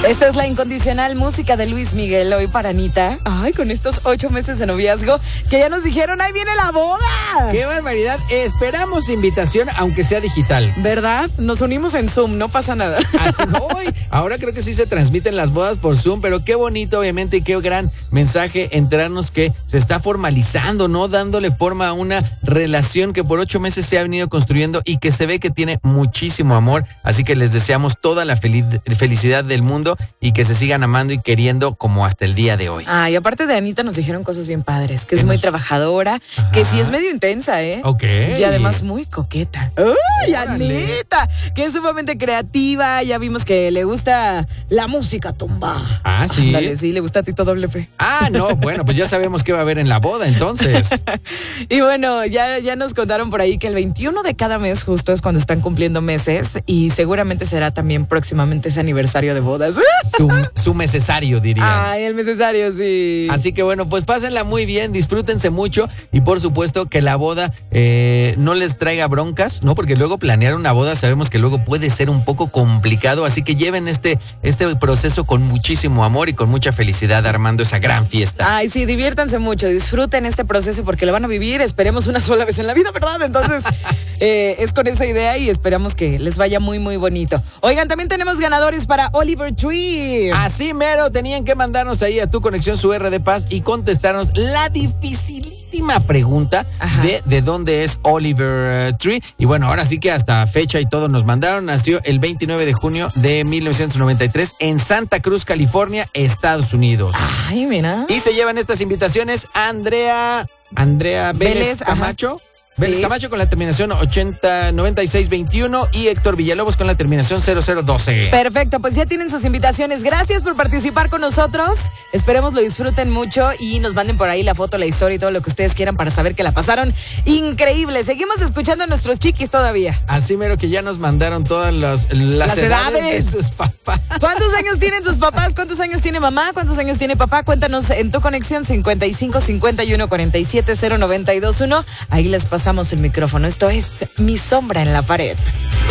Esta es la incondicional música de Luis Miguel hoy para Anita. Ay, con estos 8 meses de noviazgo que ya nos dijeron, ¡ahí viene la boda! ¡Qué barbaridad! Esperamos invitación, aunque sea digital. ¿Verdad? Nos unimos en Zoom, no pasa nada. Así hoy. Ahora creo que sí se transmiten las bodas por Zoom, pero qué bonito, obviamente, y qué gran mensaje enterarnos que se está formalizando, ¿no? Dándole forma a una relación que por 8 meses se ha venido construyendo y que se ve que tiene muchísimo amor. Así que les deseamos toda la felicidad del mundo y que se sigan amando y queriendo como hasta el día de hoy. Y aparte de Anita nos dijeron cosas bien padres, que es muy trabajadora, que sí es medio intensa, ¿eh? Ok. Y además muy coqueta. ¡Uy, Anita! Que es sumamente creativa, ya vimos que le gusta la música tumba. Ah, sí. Dale, sí, le gusta a Tito WP. No, bueno, pues ya sabemos qué va a haber en la boda, entonces. Y bueno, ya nos contaron por ahí que el 21 de cada mes justo es cuando están cumpliendo meses y seguramente será también próximamente ese aniversario de bodas. Su necesario, diría. Ay, el necesario, sí. Así que bueno, pues pásenla muy bien, disfrútense mucho y por supuesto que la boda no les traiga broncas, ¿no? Porque luego planear una boda sabemos que luego puede ser un poco complicado, así que lleven este proceso con muchísimo amor y con mucha felicidad armando esa gran fiesta. Ay, sí, diviértanse mucho, disfruten este proceso porque lo van a vivir, esperemos una sola vez en la vida, ¿verdad? Entonces, es con esa idea y esperamos que les vaya muy, muy bonito. Oigan, también tenemos ganadores para Oliver Tree. Así mero, tenían que mandarnos ahí a Tu Conexión su R de Paz y contestarnos la dificilísima pregunta de dónde es Oliver Tree. Y bueno, ahora sí que hasta fecha y todo nos mandaron. Nació el 29 de junio de 1993 en Santa Cruz, California, Estados Unidos. Ay, mira. Y se llevan estas invitaciones Andrea Vélez Camacho. Vélez Camacho con la terminación 9621 y Héctor Villalobos con la terminación 0012. Perfecto, pues ya tienen sus invitaciones. Gracias por participar con nosotros. Esperemos lo disfruten mucho y nos manden por ahí la foto, la historia y todo lo que ustedes quieran para saber que la pasaron increíble. Seguimos escuchando a nuestros chiquis todavía. Así mero que ya nos mandaron todas las edades de sus papás. ¿Cuántos años tienen sus papás? ¿Cuántos años tiene mamá? ¿Cuántos años tiene papá? Cuéntanos en Tu Conexión 55 51 47 0921. Ahí les pasamos el micrófono. Esto es Mi Sombra en la Pared.